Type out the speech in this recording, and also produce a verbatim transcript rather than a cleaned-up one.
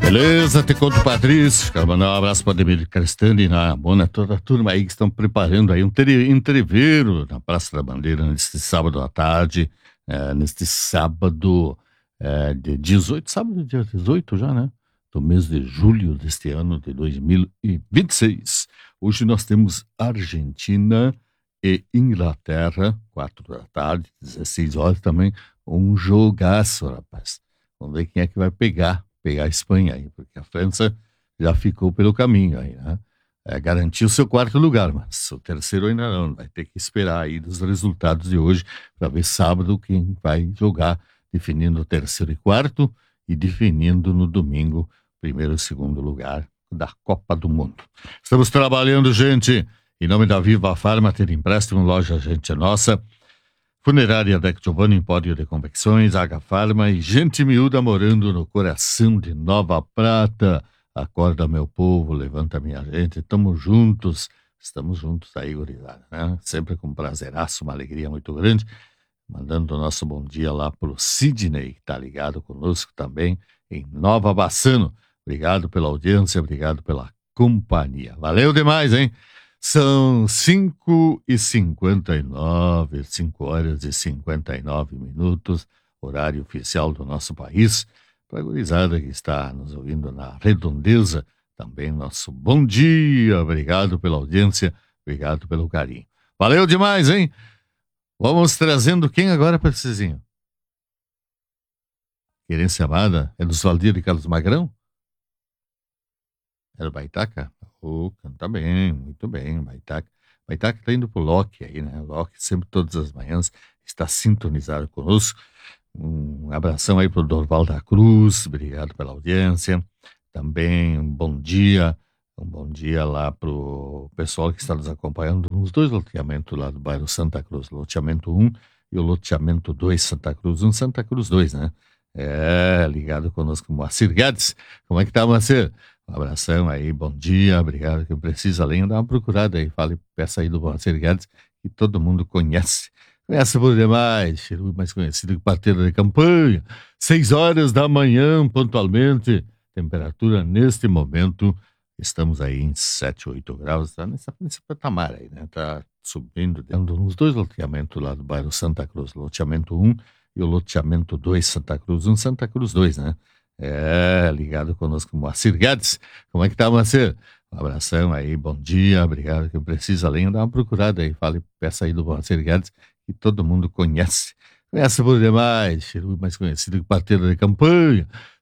Beleza, te conto, Patrício. Quero mandar um abraço para Ademir Crestani e na Mona, toda a turma aí que estão preparando aí um tre- entreveiro na Praça da Bandeira neste sábado à tarde, eh, neste sábado eh, de dezoito, sábado dia dezoito já, né? Do mês de julho deste ano de dois mil e vinte e seis. Hoje nós temos Argentina e Inglaterra, quatro da tarde, dezesseis horas também, um jogaço, rapaz. Vamos ver quem é que vai pegar, pegar a Espanha aí, porque a França já ficou pelo caminho aí, né? É, garantiu seu quarto lugar, mas o terceiro ainda não, vai ter que esperar aí dos resultados de hoje para ver sábado quem vai jogar, definindo o terceiro e quarto e definindo no domingo primeiro e segundo lugar da Copa do Mundo. Estamos trabalhando, gente, em nome da Viva Farma, ter empréstimo, loja Gente Nossa, Funerária Deck Giovanni, Empório de Confecções, H Farma e gente miúda morando no coração de Nova Prata. Acorda, meu povo, levanta, minha gente, estamos juntos, estamos juntos aí, gurizada, né? Sempre com um prazeraço, uma alegria muito grande. Mandando o nosso bom dia lá pro Sidney, que tá ligado conosco também, em Nova Bassano. Obrigado pela audiência, obrigado pela companhia. Valeu demais, hein? São cinco e cinquenta e nove, cinco horas e cinquenta e nove minutos, horário oficial do nosso país. Para a gurizada que está nos ouvindo na Redondeza, também nosso bom dia, obrigado pela audiência, obrigado pelo carinho. Valeu demais, hein? Vamos trazendo quem agora, Precisinho? Querência Amada? É do Valdir e Carlos Magrão? É do Baitaca? Oh, canta bem, muito bem, Baitaca. Baitaca tá indo pro Loki aí, né? Loki sempre, todas as manhãs, está sintonizado conosco. Um abração aí pro Dorval da Cruz, obrigado pela audiência. Também um bom dia, um bom dia lá pro pessoal que está nos acompanhando nos dois loteamentos lá do bairro Santa Cruz, loteamento um e o loteamento dois, Santa Cruz um, Santa Cruz dois, né? É, ligado conosco, Moacir Guedes. Como é que tá, Moacir? Um abração aí, bom dia, obrigado. Que eu preciso além, dá uma procurada aí, fale, peça aí do Moacir Guedes, que todo mundo conhece. Conhece por demais, Chiru, mais conhecido que parteira de campanha. Seis horas da manhã, pontualmente. Temperatura neste momento, estamos aí em sete, oito graus, tá nessa, nesse patamar aí, né? Tá subindo, dentro nos dois loteamentos lá do bairro Santa Cruz, loteamento um e o loteamento dois, Santa Cruz um, Santa Cruz dois, né? É, ligado conosco, Moacir Guedes. Como é que tá, Moacir? Um abração aí, bom dia, obrigado. Que eu preciso além, dá uma procurada aí, fale, peça aí do Moacir Guedes, que todo mundo conhece. Conhece por demais, Chiru, mais conhecido que parteira de campanha.